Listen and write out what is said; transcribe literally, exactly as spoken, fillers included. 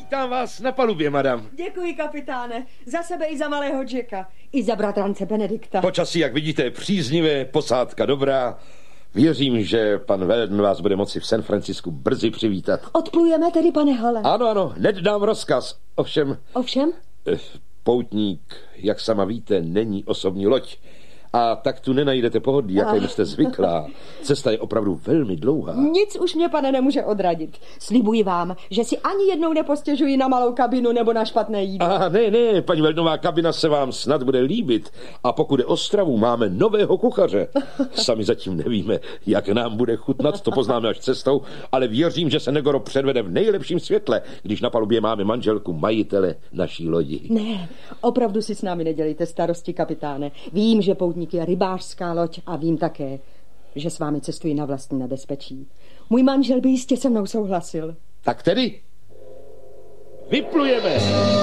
Vítám vás na palubě, madam. Děkuji, kapitáne. Za sebe i za malého Jacka. I za bratrance Benedikta. Počasí, jak vidíte, příznivé, posádka dobrá. Věřím, že pan Weldon vás bude moci v San Francisku brzy přivítat. Odplujeme tedy, pane Hale? Ano, ano, hned dám rozkaz. Ovšem... Ovšem? Poutník, jak sama víte, není osobní loď. A tak tu nenajdete pohodlí, jaké jste zvyklá. Cesta je opravdu velmi dlouhá. Nic už mě, pane, nemůže odradit. Slibuji vám, že si ani jednou nepostěžuji na malou kabinu nebo na špatné jídlo. A ne, ne, paní Weldonová kabina se vám snad bude líbit. A pokud je o stravu, máme nového kuchaře. Sami zatím nevíme, jak nám bude chutnat, to poznáme až cestou, ale věřím, že se Negoro předvede v nejlepším světle, když na palubě máme manželku majitele naší lodi. Ne, opravdu si s námi nedělejte starosti, kapitáne. Vím, že poutník je rybářská loď a vím také, že s vámi cestuji na vlastní nebezpečí. Můj manžel by jistě se mnou souhlasil. Tak tedy vyplujeme.